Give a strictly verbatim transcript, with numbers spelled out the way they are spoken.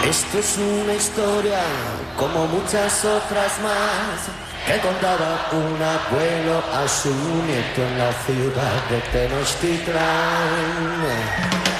Esto es una historia como muchas otras más que contaba un abuelo a su nieto en la ciudad de Tenochtitlán.